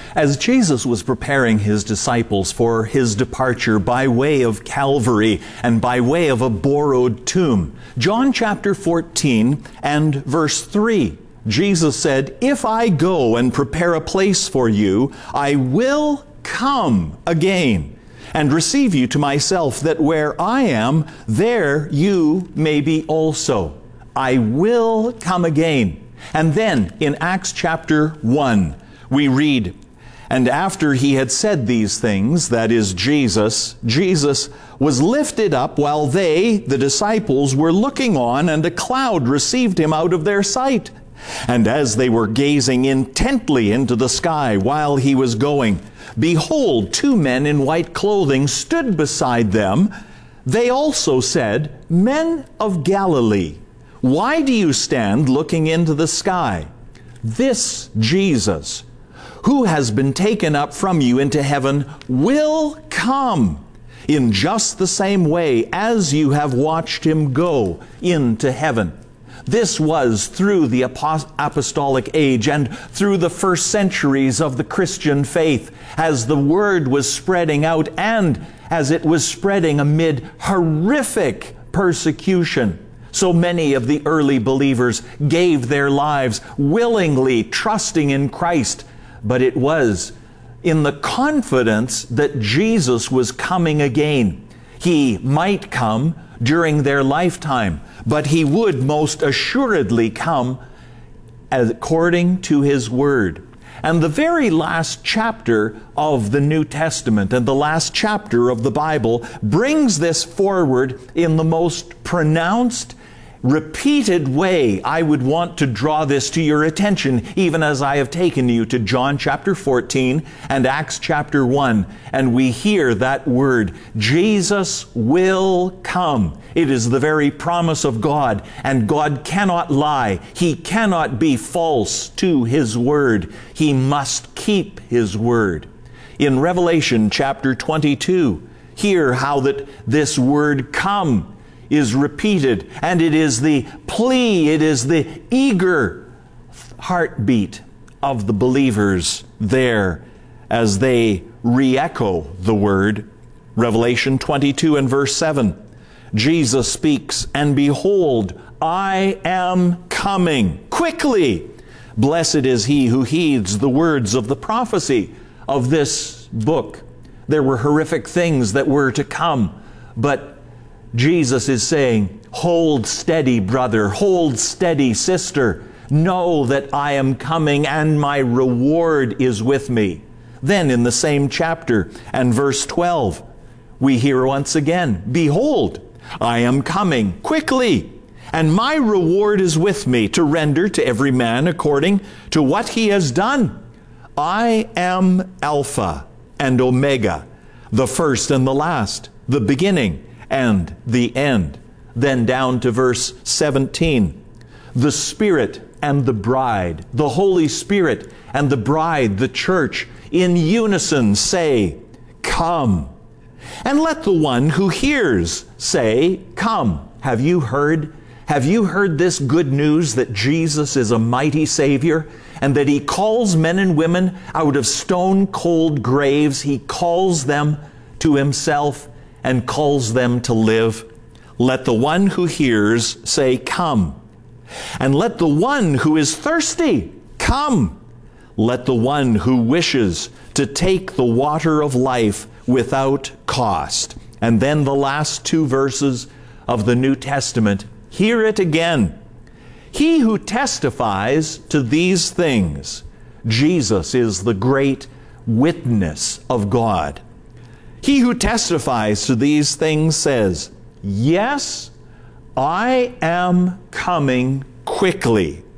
As Jesus was preparing his disciples for his departure by way of Calvary and by way of a borrowed tomb, John chapter 14 and verse 3, Jesus said, "If I go and prepare a place for you, I will come again and receive you to myself, that where I am, there you may be also." I will come again. And then in Acts chapter 1, we read, "And after he had said these things," that is Jesus was lifted up while they, the disciples, were looking on, and a cloud received him out of their sight. And as they were gazing intently into the sky while he was going, behold, 2 men in white clothing stood beside them. They also said, "Men of Galilee, why do you stand looking into the sky? This Jesus, who has been taken up from you into heaven, will come in just the same way as you have watched him go into heaven." This was through the apostolic age and through the first centuries of the Christian faith, as the word was spreading out and as it was spreading amid horrific persecution. So many of the early believers gave their lives willingly, trusting in Christ, but it was in the confidence that Jesus was coming again. He might come during their lifetime, but he would most assuredly come according to his word. And the very last chapter of the New Testament and the last chapter of the Bible brings this forward in the most pronounced, repeated way. I would want to draw this to your attention, even as I have taken you to John chapter 14 and Acts chapter 1, and we hear that word, Jesus will come. It is the very promise of God, and God cannot lie. He cannot be false to his word. He must keep his word. In Revelation chapter 22, hear how that this word come is repeated, and it is the plea, it is the eager heartbeat of the believers there as they re-echo the word. Revelation 22 and verse 7, Jesus speaks, "And behold, I am coming quickly. Blessed is he who heeds the words of the prophecy of this book." There were horrific things that were to come, but Jesus is saying, hold steady, brother, hold steady, sister. Know that I am coming and my reward is with me. Then in the same chapter and verse 12, we hear once again, "Behold, I am coming quickly, and my reward is with me to render to every man according to what he has done. I am Alpha and Omega, the first and the last, the beginning and the end." Then down to verse 17. "The Spirit and the bride," the Holy Spirit and the bride, the church, in unison say, "Come." And let the one who hears say, "Come." Have you heard? Have you heard this good news that Jesus is a mighty Savior and that he calls men and women out of stone-cold graves? He calls them to himself and calls them to live. Let the one who hears say, "Come." And let the one who is thirsty come. Let the one who wishes to take the water of life without cost. And then the last 2 verses of the New Testament, hear it again. He who testifies to these things, Jesus is the great witness of God. He who testifies to these things says, "Yes, I am coming quickly."